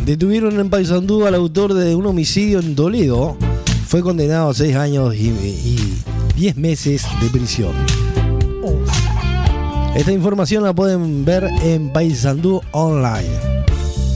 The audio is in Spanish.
Detuvieron en Paysandú al autor de un homicidio en Toledo. Fue condenado a 6 años y 10 meses de prisión. Esta información la pueden ver en Paysandú Online.